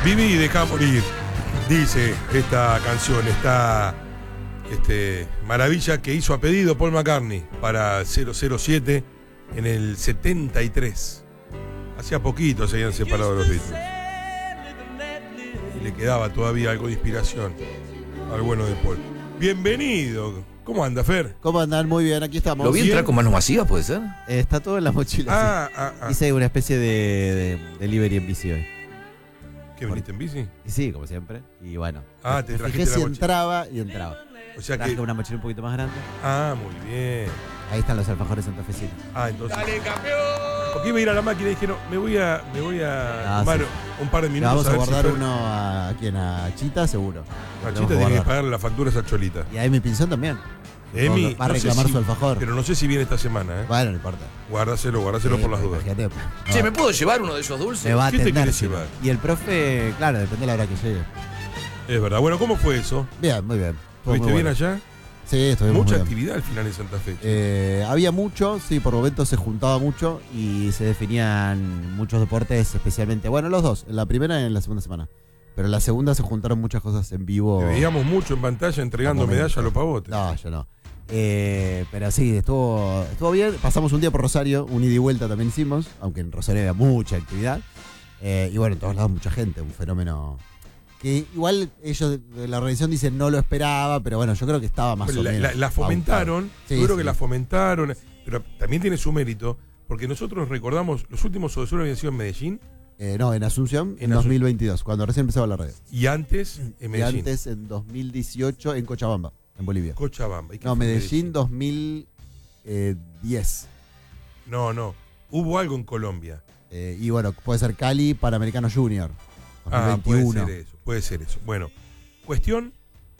Viví y dejá morir, dice esta canción, esta maravilla que hizo a pedido Paul McCartney para 007 en el 73. Hacía poquito se habían separado los Beatles. Y le quedaba todavía algo de inspiración al bueno de Paul. Bienvenido. ¿Cómo anda, Fer? ¿Cómo andan? Muy bien, aquí estamos. ¿Lo vi entrar con manos vacías, puede ser? Está todo en la mochila. Sí. Hice una especie de delivery en bici hoy. ¿Qué, viniste en bici? Y sí, como siempre. Y bueno, te trajiste fijé la si mochila. entraba y entraba. O sea Traje que... una mochila un poquito más grande. Muy bien. Ahí están los alfajores santafesinos. Entonces. ¡Dale, campeón! Porque iba a ir a la máquina y dijeron, me voy a tomar un par de Le minutos. vamos a ver guardar si uno a quién, a Chita, seguro. A Chita tiene que pagarle las facturas a Cholita. Y a Emi Pinzón también. Emi va a reclamar su alfajor. Pero no sé si viene esta semana, ¿eh? Bueno, no importa. Guárdaselo por las dudas. Imagínate. Che, ¿me puedo llevar uno de esos dulces? Me va a ¿Qué te atender. querés llevar? Y el profe, claro, depende de la hora que llegue. Es verdad. Bueno, ¿cómo fue eso? Bien, muy bien. ¿Estuviste bien allá? Sí, estuvimos Mucha muy bien. actividad al final en Santa Fe. Había mucho, sí, por momentos se juntaba mucho y se definían muchos deportes, especialmente, bueno, los dos, en la primera y en la segunda semana. Pero en la segunda se juntaron muchas cosas en vivo. Te veíamos mucho en pantalla entregando medallas a los pavotes. No, yo no. Pero sí, estuvo bien. Pasamos un día por Rosario, un ida y vuelta también hicimos, aunque en Rosario había mucha actividad. Y bueno, en todos lados mucha gente, un fenómeno que igual ellos de la organización dicen no lo esperaba, pero bueno, yo creo que estaba más o menos. La fomentaron, sí, yo creo sí. que la fomentaron, pero también tiene su mérito, porque nosotros recordamos, los últimos Odesur habían sido en Medellín. No, en Asunción, en 2022, cuando recién empezaba la red. Y antes en Medellín. Y antes, en 2018, en Cochabamba, en Bolivia. Cochabamba. No, Medellín 2010. No. Hubo algo en Colombia. Y bueno, puede ser Cali, Panamericano Junior. 2021. Puede ser eso. Bueno, cuestión,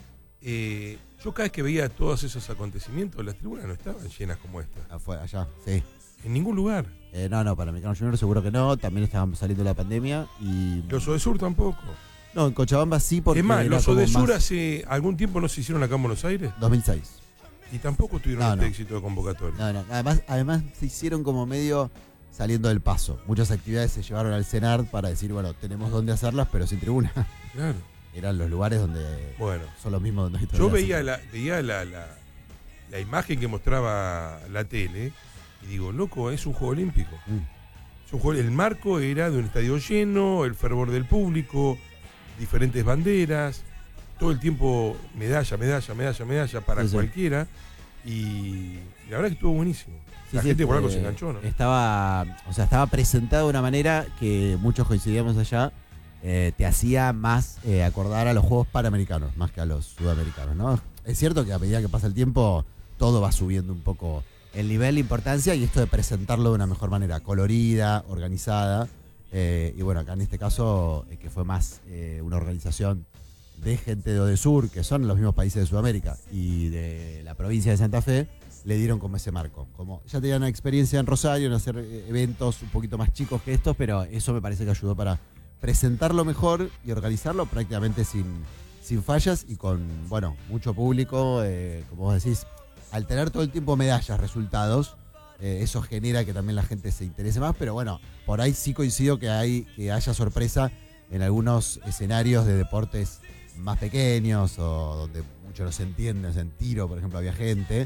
yo cada vez que veía todos esos acontecimientos, las tribunas no estaban llenas como esta. Allá, sí. En ningún lugar. No, Panamericano Junior seguro que no, también estábamos saliendo de la pandemia y... Los Odesur tampoco. No, en Cochabamba sí, porque... Es más, los Odesur más... hace algún tiempo no se hicieron acá en Buenos Aires. 2006. Y tampoco tuvieron éxito de convocatoria. No. Además se hicieron como medio saliendo del paso. Muchas actividades se llevaron al CENART para decir, bueno, tenemos dónde hacerlas, pero sin tribuna. Claro. Eran los lugares donde son los mismos donde yo veía la imagen que mostraba la tele y digo, loco, es un juego olímpico. Es un juego, el marco era de un estadio lleno, el fervor del público, diferentes banderas, todo el tiempo medalla para cualquiera. Y la verdad que estuvo buenísimo. La gente por algo se enganchó, ¿no? Estaba presentado de una manera que muchos coincidíamos allá, te hacía más acordar a los Juegos Panamericanos, más que a los Sudamericanos, ¿no? Es cierto que a medida que pasa el tiempo, todo va subiendo un poco el nivel de importancia y esto de presentarlo de una mejor manera, colorida, organizada. Y bueno, acá en este caso, que fue más una organización de gente de Odesur, que son los mismos países de Sudamérica, y de la provincia de Santa Fe, le dieron como ese marco. Como ya tenían experiencia en Rosario, en hacer eventos un poquito más chicos que estos, pero eso me parece que ayudó para presentarlo mejor y organizarlo prácticamente sin fallas y con, bueno, mucho público, como vos decís, al tener todo el tiempo medallas, resultados, eso genera que también la gente se interese más, pero bueno, por ahí sí coincido que haya sorpresa en algunos escenarios de deportes más pequeños o donde mucho no se entiende, en tiro, por ejemplo, había gente,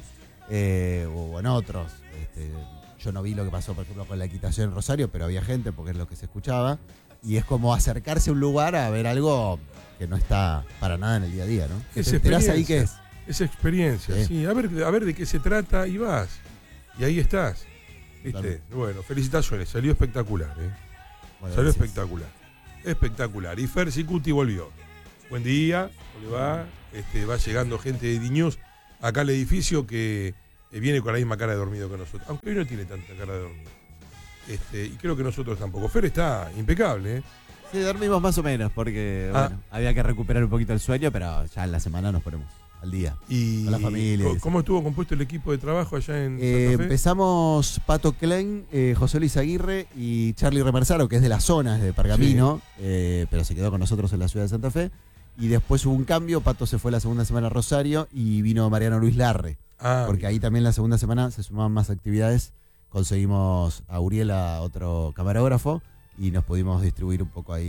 o en otros. Yo no vi lo que pasó, por ejemplo, con la equitación en Rosario, pero había gente porque es lo que se escuchaba. Y es como acercarse a un lugar a ver algo que no está para nada en el día a día, ¿no? Es ¿Te enterás ahí qué es? Es experiencia, sí. A ver de qué se trata y vas. Y ahí estás. ¿Viste? Claro. Bueno, felicitaciones. Salió espectacular, Bueno, salió gracias. espectacular. Y Fer Sicuti volvió. Buen día, ¿cómo le va? Va llegando gente de Diñós acá al edificio que viene con la misma cara de dormido que nosotros. Aunque hoy no tiene tanta cara de dormido. Y creo que nosotros tampoco. Fer está impecable, Sí, dormimos más o menos porque bueno, había que recuperar un poquito el sueño, pero ya en la semana nos ponemos al día. Y con la familia. ¿Cómo estuvo compuesto el equipo de trabajo allá en Santa Fe? Empezamos Pato Klein, José Luis Aguirre y Charlie Remersaro, que es de la zona, es de Pergamino, pero se quedó con nosotros en la ciudad de Santa Fe. Y después hubo un cambio, Pato se fue la segunda semana a Rosario y vino Mariano Luis Larre. Porque ahí también la segunda semana se sumaban más actividades. Conseguimos a Uriela, otro camarógrafo, y nos pudimos distribuir un poco ahí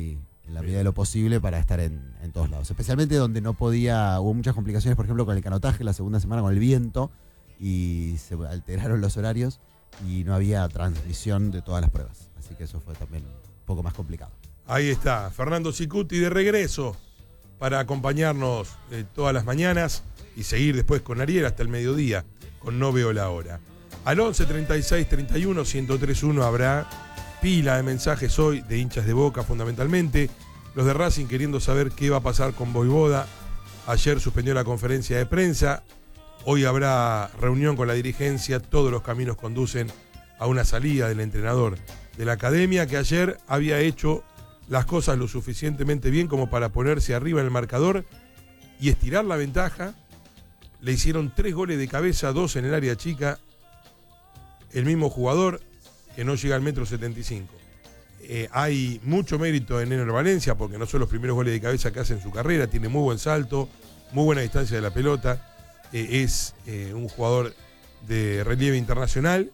en la medida de lo posible para estar en todos lados. Especialmente donde no podía, hubo muchas complicaciones, por ejemplo, con el canotaje la segunda semana con el viento y se alteraron los horarios y no había transmisión de todas las pruebas. Así que eso fue también un poco más complicado. Ahí está, Fernando Cicuti de regreso para acompañarnos todas las mañanas y seguir después con Ariel hasta el mediodía, con No Veo la Hora. Al 11 36 31 1031 habrá pila de mensajes hoy de hinchas de Boca fundamentalmente. Los de Racing queriendo saber qué va a pasar con Vojvoda. Ayer suspendió la conferencia de prensa. Hoy habrá reunión con la dirigencia. Todos los caminos conducen a una salida del entrenador de la academia que ayer había hecho las cosas lo suficientemente bien como para ponerse arriba en el marcador y estirar la ventaja. Le hicieron 3 goles de cabeza, 2 en el área chica. El mismo jugador que no llega al 1,75 m. Hay mucho mérito en Ener Valencia porque no son los primeros goles de cabeza que hace en su carrera. Tiene muy buen salto, muy buena distancia de la pelota. Es un jugador de relieve internacional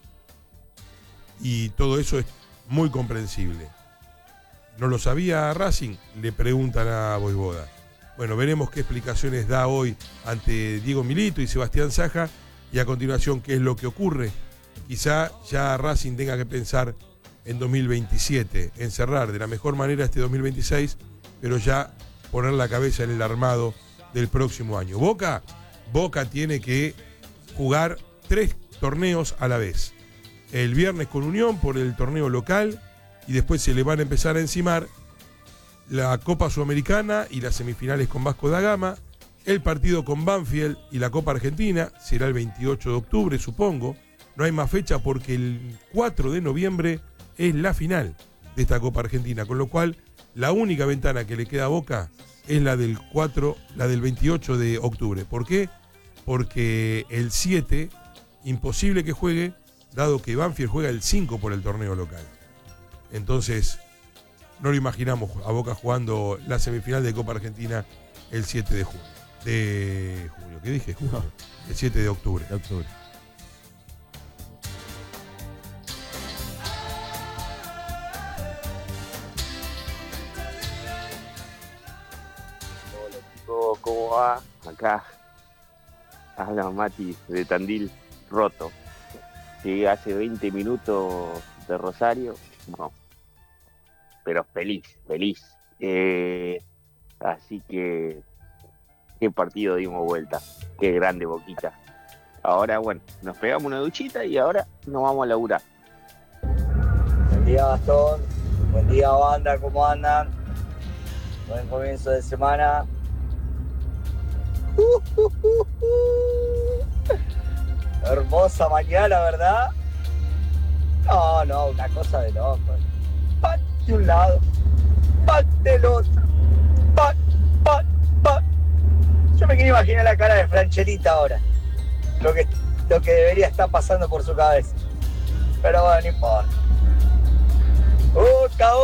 y todo eso es muy comprensible. ¿No lo sabía Racing? Le preguntan a Vojvoda. Bueno, veremos qué explicaciones da hoy ante Diego Milito y Sebastián Saja y a continuación qué es lo que ocurre. Quizá ya Racing tenga que pensar en 2027, en cerrar de la mejor manera este 2026, pero ya poner la cabeza en el armado del próximo año. Boca tiene que jugar 3 torneos a la vez. El viernes con Unión por el torneo local y después se le van a empezar a encimar la Copa Sudamericana y las semifinales con Vasco da Gama, el partido con Banfield y la Copa Argentina, será el 28 de octubre, supongo. No hay más fecha porque el 4 de noviembre es la final de esta Copa Argentina, con lo cual la única ventana que le queda a Boca es la del 28 de octubre. ¿Por qué? Porque el 7, imposible que juegue, dado que Banfield juega el 5 por el torneo local. Entonces, no lo imaginamos a Boca jugando la semifinal de Copa Argentina el 7 de junio. ¿Qué dije? Junio. No. El 7 de octubre. De octubre. Hola chicos, ¿cómo va? Acá habla Mati de Tandil, roto. Llegué hace 20 minutos de Rosario, no, pero feliz. Así que, qué partido dimos vuelta, qué grande Boquita. Ahora, bueno, nos pegamos una duchita y ahora nos vamos a laburar. Buen día, Gastón. Buen día, banda, ¿cómo andan? Buen comienzo de semana. Hermosa mañana, ¿verdad? No, una cosa de loco. Pat de un lado, pat del otro, pat. Yo me quiero imaginar la cara de Franchelita ahora. Lo que debería estar pasando por su cabeza. Pero bueno, no importa. Boca.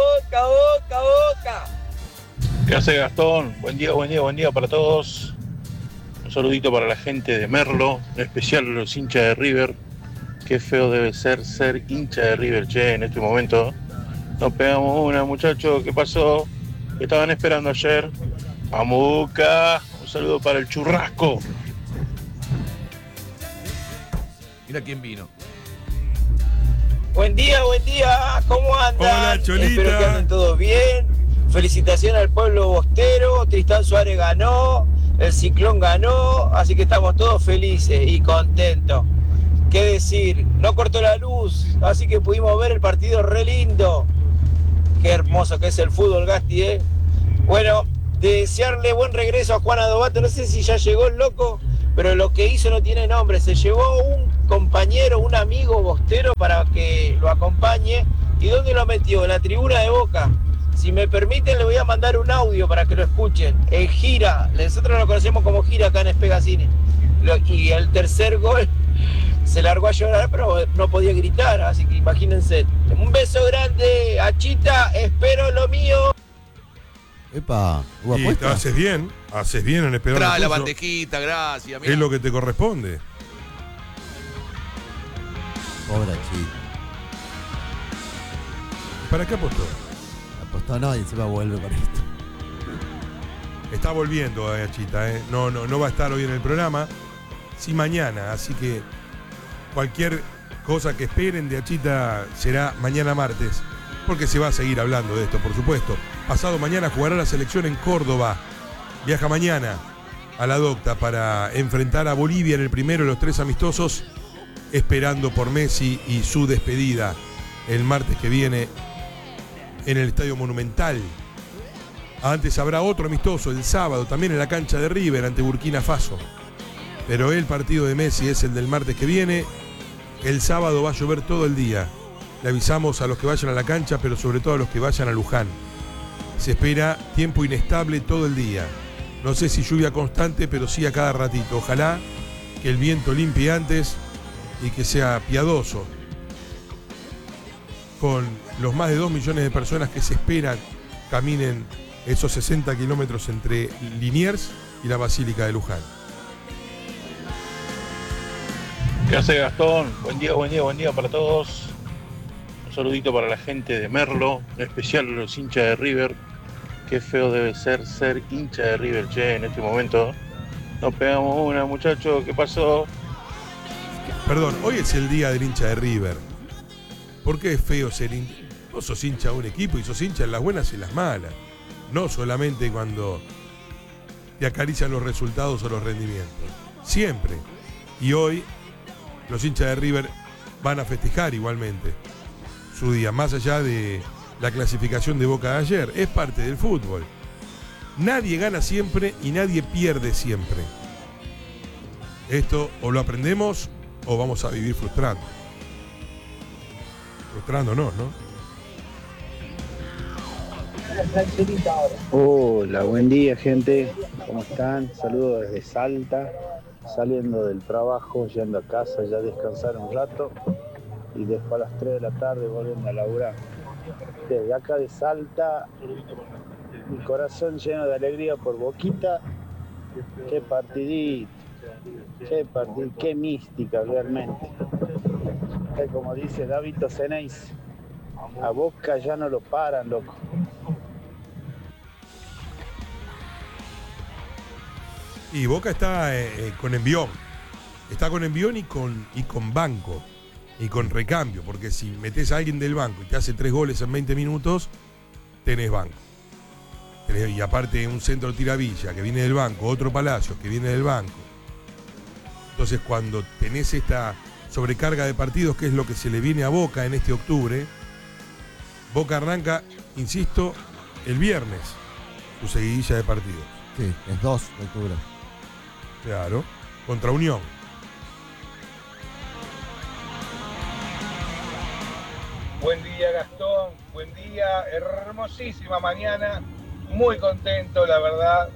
¿Qué hace Gastón? Buen día para todos. Un saludito para la gente de Merlo, en especial los hinchas de River. Qué feo debe ser hincha de River, che, en este momento. Nos pegamos una, muchachos, ¿qué pasó? ¿Qué estaban esperando ayer? ¡Amuca! Un saludo para el churrasco. Mira quién vino. Buen día, ¿cómo andan? Hola, Cholita. Espero que anden todos bien. Felicitaciones al pueblo bostero. Tristán Suárez ganó, el Ciclón ganó, así que estamos todos felices y contentos. ¿Qué decir? No cortó la luz, así que pudimos ver el partido re lindo. Qué hermoso que es el fútbol, Gasti, ¿eh? Bueno, desearle buen regreso a Juan Adobato. No sé si ya llegó el loco, pero lo que hizo no tiene nombre. Se llevó un compañero, un amigo bostero para que lo acompañe. ¿Y dónde lo metió? En la tribuna de Boca. Si me permiten, le voy a mandar un audio para que lo escuchen. En Gira, nosotros lo conocemos como Gira acá en Espegacine. Y el tercer gol se largó a llorar, pero no podía gritar, así que imagínense. Un beso grande, Achita, espero lo mío. Epa, ¿hubo Y apuesta? haces bien en esperar. Trae la el pulso. bandejita, gracias. Mirá. Es lo que te corresponde. Pobre chico. ¿Para qué apostó? Apostó no y encima vuelve con esto. Está volviendo Achita, no va a estar hoy en el programa, sí mañana, así que cualquier cosa que esperen de Achita será mañana martes, porque se va a seguir hablando de esto, por supuesto. Pasado mañana jugará la selección en Córdoba, viaja mañana a la Docta para enfrentar a Bolivia en el primero de los 3 amistosos, esperando por Messi y su despedida el martes que viene en el Estadio Monumental. Antes habrá otro amistoso el sábado, también en la cancha de River ante Burkina Faso. Pero el partido de Messi es el del martes que viene. El sábado va a llover todo el día. Le avisamos a los que vayan a la cancha, pero sobre todo a los que vayan a Luján. Se espera tiempo inestable todo el día. No sé si lluvia constante, pero sí a cada ratito. Ojalá que el viento limpie antes y que sea piadoso. Con los más de 2 millones de personas que se esperan caminen esos 60 kilómetros entre Liniers y la Basílica de Luján. ¿Qué hace Gastón? Buen día para todos. Un saludito para la gente de Merlo, en especial los hinchas de River. Qué feo debe ser hincha de River, che, en este momento. Nos pegamos una, muchachos, ¿qué pasó? Perdón, hoy es el día del hincha de River. ¿Por qué es feo ser hincha? Vos sos hincha de un equipo y sos hincha en las buenas y en las malas. No solamente cuando te acarician los resultados o los rendimientos. Siempre. Y hoy los hinchas de River van a festejar igualmente su día, más allá de la clasificación de Boca de ayer. Es parte del fútbol. Nadie gana siempre y nadie pierde siempre. Esto o lo aprendemos o vamos a vivir frustrando. Frustrándonos, ¿no? Hola, buen día gente, ¿cómo están? Saludos desde Salta, saliendo del trabajo, yendo a casa, ya descansar un rato y después a las 3 de la tarde volviendo a laburar. Desde acá de Salta, mi corazón lleno de alegría por Boquita. Qué partidito, qué mística realmente. Como dice Davito Ceneis, a Boca ya no lo paran, loco. Y Boca está con envión. Está con envión y con banco. Y con recambio. Porque si metés a alguien del banco y te hace 3 goles en 20 minutos, tenés banco. Y aparte un centro tiravilla que viene del banco, otro Palacios que viene del banco. Entonces cuando tenés esta sobrecarga de partidos, que es lo que se le viene a Boca en este octubre, Boca arranca, insisto, el viernes su seguidilla de partidos. Sí, es 2 de octubre. Claro, contra Unión. Buen día Gastón, buen día, hermosísima mañana, muy contento la verdad,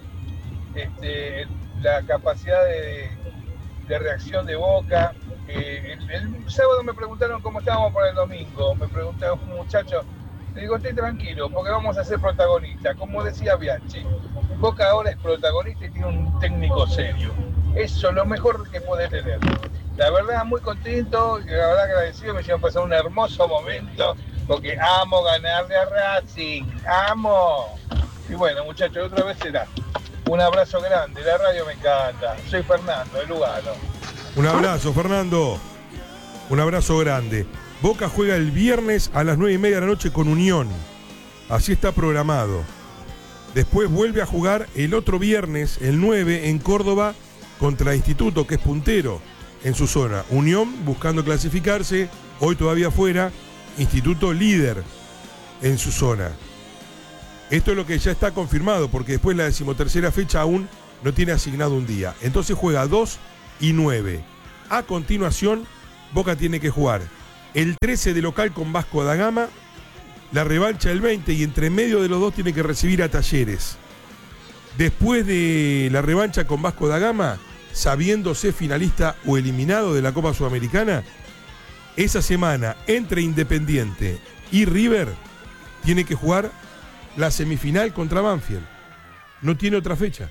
la capacidad de reacción de Boca. El sábado me preguntaron cómo estábamos para el domingo, me preguntaron un muchacho, le digo estoy tranquilo porque vamos a ser protagonistas, como decía Bianchi, Boca ahora es protagonista y tiene un técnico serio, eso es lo mejor que puede tener. La verdad muy contento, la verdad agradecido, me llevan a pasar un hermoso momento porque amo ganarle a Racing, amo. Y bueno muchachos, otra vez será. Un abrazo grande, la radio me encanta, soy Fernando de Lugano. Un abrazo, Fernando. Un abrazo grande. Boca juega el viernes a las 9:30 de la noche con Unión. Así está programado. Después vuelve a jugar el otro viernes, el 9, en Córdoba, contra Instituto, que es puntero en su zona. Unión buscando clasificarse, hoy todavía fuera. Instituto líder en su zona. Esto es lo que ya está confirmado, porque después la 13ª fecha aún no tiene asignado un día. Entonces juega 2 y 9. A continuación, Boca tiene que jugar el 13 de local con Vasco da Gama, la revancha el 20 y entre medio de los dos tiene que recibir a Talleres. Después de la revancha con Vasco da Gama, sabiéndose finalista o eliminado de la Copa Sudamericana, esa semana entre Independiente y River tiene que jugar la semifinal contra Banfield. No tiene otra fecha.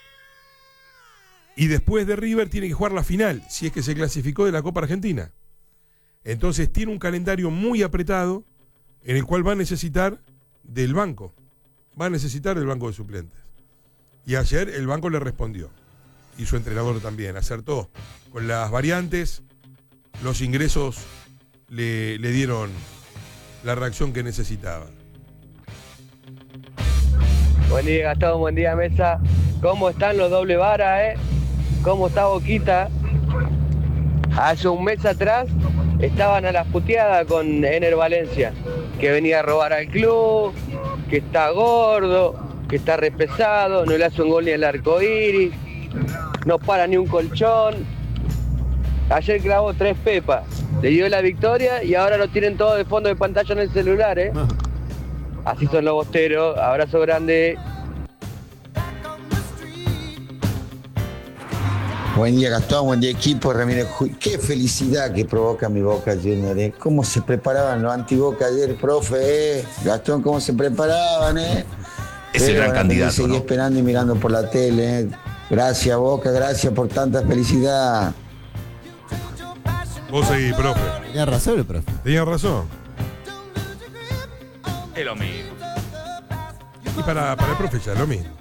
Y después de River tiene que jugar la final, si es que se clasificó de la Copa Argentina. Entonces tiene un calendario muy apretado en el cual va a necesitar del banco. Va a necesitar el banco de suplentes. Y ayer el banco le respondió. Y su entrenador también. Acertó con las variantes. Los ingresos le dieron la reacción que necesitaba. Buen día, Gastón. Buen día, mesa. ¿Cómo están los doble vara, ¿Cómo está Boquita? Hace un mes atrás estaban a las puteadas con Ener Valencia, que venía a robar al club, que está gordo, que está repesado, no le hace un gol ni al arco iris, no para ni un colchón. Ayer clavó 3 pepas, le dio la victoria y ahora lo tienen todo de fondo de pantalla en el celular, Así son los bosteros. Abrazo grande. Buen día, Gastón, buen día, equipo. Ramírez, qué felicidad que provoca mi Boca Juniors, ¿Cómo se preparaban los anti-Boca ayer, profe, Gastón, cómo se preparaban, Es el gran candidato, seguí ¿no? esperando y mirando por la tele, Gracias, Boca, gracias por tanta felicidad. Vos seguís, profe. Tenía razón el profe. Tenía razón. Es lo mismo. Y para el profe ya, lo mismo.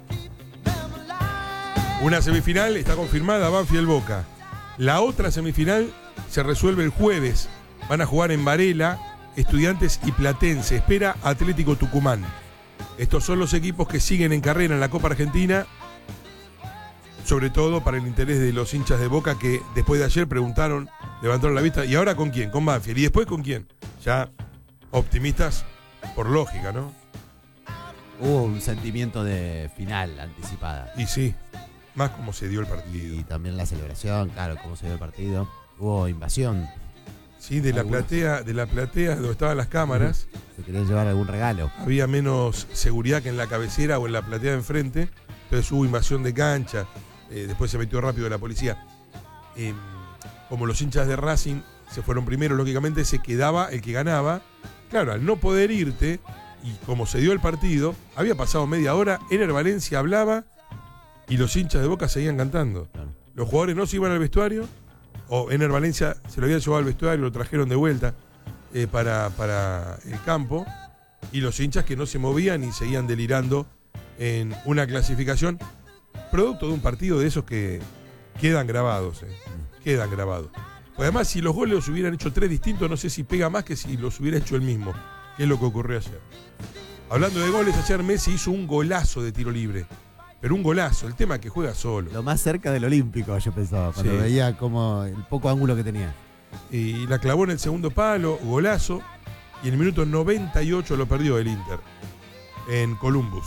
Una semifinal está confirmada, Banfield Boca. La otra semifinal se resuelve el jueves. Van a jugar en Varela, Estudiantes y Platense. Espera Atlético Tucumán. Estos son los equipos que siguen en carrera en la Copa Argentina. Sobre todo para el interés de los hinchas de Boca que después de ayer preguntaron, levantaron la vista. ¿Y ahora con quién? Con Banfield. ¿Y después con quién? Ya optimistas por lógica, ¿no? Hubo un sentimiento de final anticipada. Y sí, más como se dio el partido. Y también la celebración, claro, cómo se dio el partido. Hubo invasión. Sí, de la platea donde estaban las cámaras. Se querían llevar algún regalo. Había menos seguridad que en la cabecera o en la platea de enfrente. Entonces hubo invasión de cancha. Después se metió rápido la policía. Como los hinchas de Racing se fueron primero, lógicamente se quedaba el que ganaba. Claro, al no poder irte, y como se dio el partido, había pasado media hora, Ener Valencia hablaba y los hinchas de Boca seguían cantando. Claro. Los jugadores no se iban al vestuario, o Ener Valencia se lo habían llevado al vestuario, lo trajeron de vuelta para el campo, y los hinchas que no se movían y seguían delirando en una clasificación, producto de un partido de esos que quedan grabados, quedan grabados. Pues además, si los goles los hubieran hecho 3 distintos, no sé si pega más que si los hubiera hecho el mismo, que es lo que ocurrió ayer. Hablando de goles, ayer Messi hizo un golazo de tiro libre, pero un golazo, el tema es que juega solo. Lo más cerca del olímpico, yo pensaba, cuando veía como el poco ángulo que tenía. Y la clavó en el segundo palo, golazo, y en el minuto 98 lo perdió el Inter, en Columbus.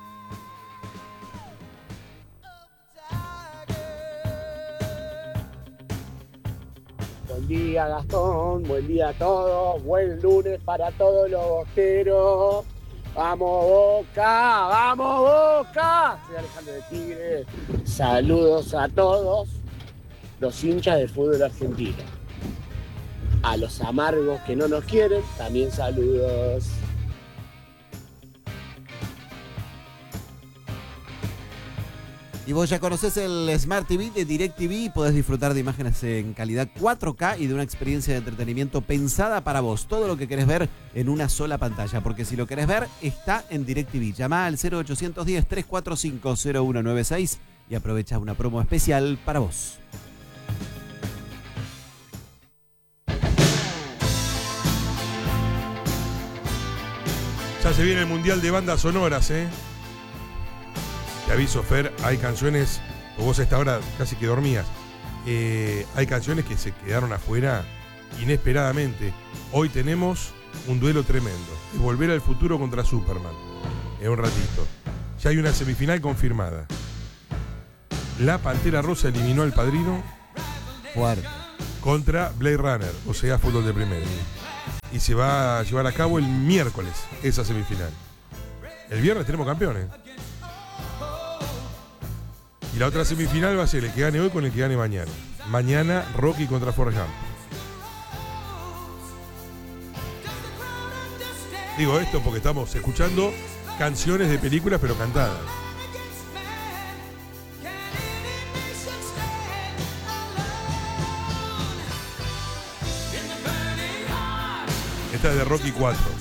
Buen día, Gastón, buen día a todos, buen lunes para todos los bosteros. ¡Vamos, Boca! ¡Vamos, Boca! Soy Alejandro de Tigre. Saludos a todos los hinchas del fútbol argentino. A los amargos que no nos quieren, también saludos. Y vos ya conocés el Smart TV de DirecTV y podés disfrutar de imágenes en calidad 4K y de una experiencia de entretenimiento pensada para vos. Todo lo que querés ver en una sola pantalla, porque si lo querés ver, está en DirecTV. Llamá al 0810-345-0196 y aprovecha una promo especial para vos. Ya se viene el Mundial de Bandas Sonoras, Te aviso, Fer, hay canciones, vos a esta hora casi que dormías, hay canciones que se quedaron afuera inesperadamente. Hoy tenemos un duelo tremendo, es Volver al Futuro contra Superman, en un ratito. Ya hay una semifinal confirmada. La Pantera Rosa eliminó al Padrino fuerte contra Blade Runner, o sea, fútbol de primera. Y se va a llevar a cabo el miércoles esa semifinal. El viernes tenemos campeones. Y la otra semifinal va a ser el que gane hoy con el que gane mañana. Mañana Rocky contra Forrest Gump. Digo esto porque estamos escuchando canciones de películas pero cantadas. Esta es de Rocky 4.